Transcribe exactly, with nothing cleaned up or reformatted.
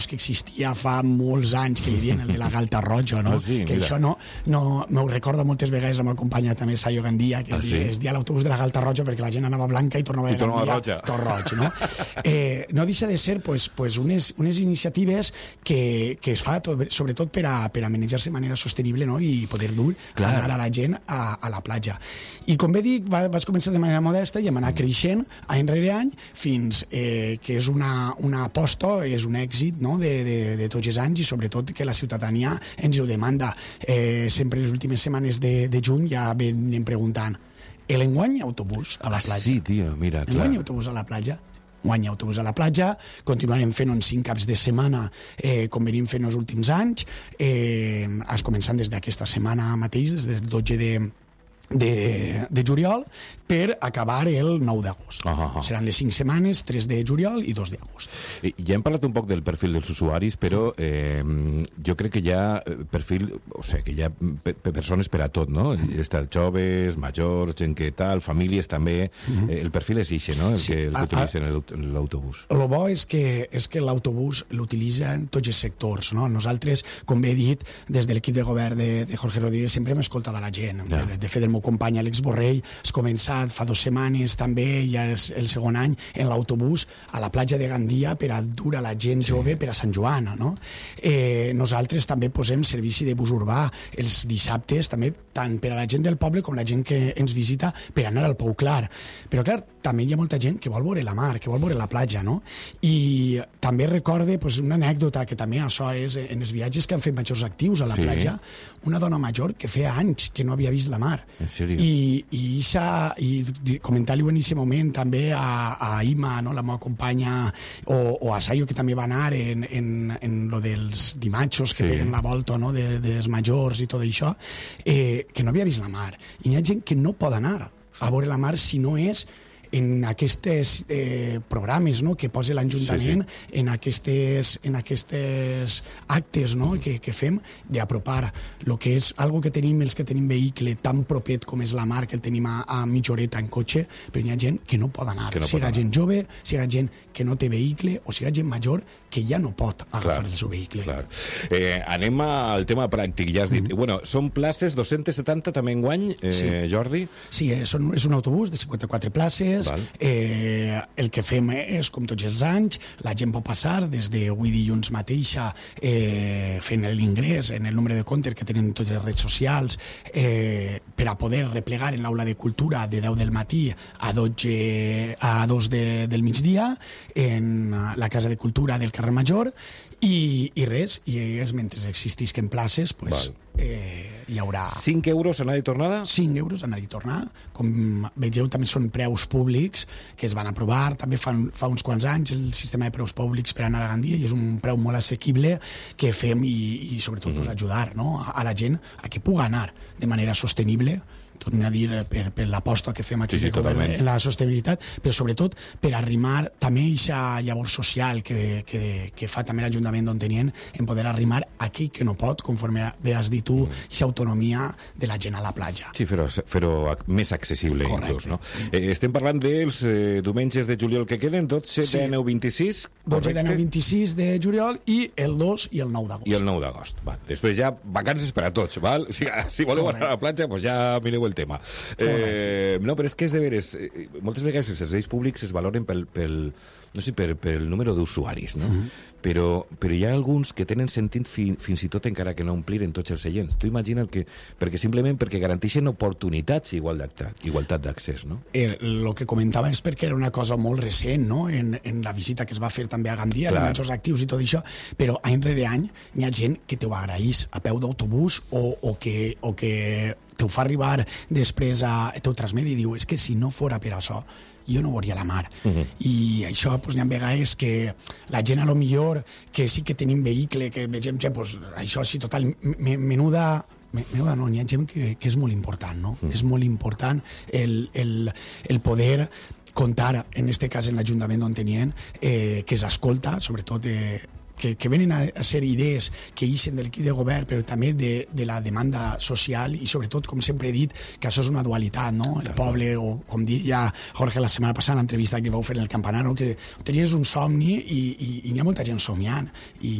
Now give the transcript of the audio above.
que existia fa molts anys, que li diuen el de la galta roja, no? Ah, sí, que mira. això no, no m'ho recorda moltes vegades amb el company també Sayo Gandia, que Ah, sí? es dia l'autobús de la galta roja perquè la gent anava blanca i tornava I a tornava Gandia roja. tot roig, no? Eh, no deixa de ser pues, pues unes, unes iniciatives que, que es fa tot, sobretot per a, per a manejar-se de manera sostenible, no? I poder dur Clar. anar a la gent a, a la platja. I com bé dic, va, vaig començar de manera modesta i hem anat creixent any rere any fins eh, que és una, una aposta, és un èxit, no? de, de, de tots els anys, i sobretot que la ciutadania ens ho demanda. Eh, sempre les últimes setmanes de, de juny ja venim preguntant l'enguany hi ha autobús a la Ah, platja? sí, tio, mira, clar. Enguany hi ha autobús a la platja? Guany autobús a la platja, continuarem fent uns cinc caps de setmana eh, com venim fent els últims anys, eh, es començant des d'aquesta setmana mateix, des del dotze de, de, de juliol, per acabar el nou d'agost. Ah, ah, ah. Seran les cinc setmanes, tres de juliol i dos d'agost. Eh, Ja hem parlat un poc del perfil dels usuaris, però eh, jo crec que hi ha eh, perfil, o sigui, que hi ha pe pe persones per a tot, no? Està joves, majors, gent que tal, famílies també. Eh, el perfil és ixe, no? El Sí, que, el a- que utilitzen el- l'autobús. El bo és que, és que l'autobús l'utilitzen tots els sectors, no? Nosaltres, com bé he dit, des de l'equip de govern de, de Jorge Rodríguez sempre hem escoltat a la gent. Ja. De fet, el meu company Àlex Borrell has començat fa dues setmanes també, ja és el segon any, en l'autobús a la platja de Gandia per a dur a la gent jove per a Sant Joan, no? Eh, nosaltres també posem servici de bus urbà els dissabtes, també tant per a la gent del poble com la gent que ens visita per anar al Pou Clar. Però, clar, també hi ha molta gent que vol veure la mar, que vol veure la platja, no? I també recorde pues, una anècdota que també això és en els viatges que han fet majors actius a la Sí. platja, una dona major que feia anys que no havia vist la mar. En sèrio? I, i, ixa, i comentar-li en aquest moment també a, a Ima, no, la meva companya, o, o a Sayo, que també va anar en, en, en lo dels dimatxos que Sí. peguen la volta, no, de, dels majors i tot això, eh, que no havia vist la mar. I hi ha gent que no pot anar a veure la mar si no és en aquests eh, programes, no?, que posa l'Ajuntament, sí, sí. en aquestes en aquestes actes, no?, que, que fem d'apropar el que és algo que tenim els que tenim vehicle tan propet com és la mar, que el tenim a, a mitja horeta en cotxe, però hi ha gent que no pot anar, Que no pot siga anar. gent jove, siga gent que no té vehicle o siga gent major que ja no pot agafar Clar, el seu vehicle. Clar. Eh, anem al tema pràctic, ja has dit. Mm -hmm. Bueno, són places dos-cents setanta també enguany, eh, Sí. Jordi? Sí, eh, són, és un autobús de cinquanta-quatre places. Val. Eh, el que fem és, com tots els anys, la gent pot passar des d'avui dilluns mateixa eh, fent l'ingrés en el nombre de comptes que tenen totes les redes socials eh, per a poder replegar en l'aula de cultura de deu del matí a dotze a dos de, del migdia en la Casa de Cultura del carrer Major i, i res, i és mentre existisquen places pues, eh, hi haurà cinc euros anada i tornada? cinc euros anar i tornar. Com vegeu, també són preus públics que es van aprovar també fa, fa uns quants anys el sistema de preus públics per anar a Gandia, i és un preu molt assequible que fem i, i sobretot mm -hmm. pues, ajudar, no?, a, a la gent a que pugui anar de manera sostenible, torno a dir, per, per l'aposta que fem aquí Sí, sí, de govern totalment. en la sostenibilitat, però sobretot per arrimar també aquesta llavor social que, que, que fa també l'Ajuntament d'on tenien, en poder arrimar aquell que no pot, conforme bé has dit tu, aquesta autonomia de la gent a la platja. Sí, fer-ho fer més accessible, Correcte. inclús, no? Eh, estem parlant dels eh, diumenges de juliol que queden, dotze, Sí. dinou, vint-i-sis, dotze, correcte? dinou, vint-i-sis de juliol i el dos i el nou d'agost. I el nou d'agost. Val. Després ja vacances per a tots, val? Si, si voleu anar a la platja, doncs ja mireu el tema. Eh, no, però és que és de veres... Eh, moltes vegades els serveis públics es valoren pel, pel, no sé, per, pel número d'usuaris, no? Mm -hmm. però, però hi ha alguns que tenen sentit fi, fins i tot encara que no ompliren tots els seients. Tu imagina't que... Perquè simplement perquè garanteixen oportunitats i igualtat, igualtat d'accés, no? El, el que comentava és perquè era una cosa molt recent, no?, en, en la visita que es va fer també a Gandia, Clar. de majors actius i tot això, però any rere any hi ha gent que t'ho agraeix a peu d'autobús o, o que, o que t'ho fa arribar després a t'ho transmet i diu, és que si no fora per això jo no veuria la mar. Uh -huh. I això, pues, n'hi ha vegades que la gent a lo millor que sí que tenim vehicle, que vegem que, pues, això sí, total, menuda... Menuda no, n'hi ha gent que, que és molt important, no? Uh -huh. És molt important el, el, el poder contar, en este cas en l'Ajuntament d'on tenien, eh, que s'escolta, sobretot eh, que, que venen a, a ser idees que ixen de l'equip de govern, però també de, de la demanda social i sobretot, com sempre he dit, que això és una dualitat, no? El poble, o com deia Jorge la setmana passada en l'entrevista que vau fer en el Campanaro, que tenies un somni i, i, i n'hi ha molta gent somiant i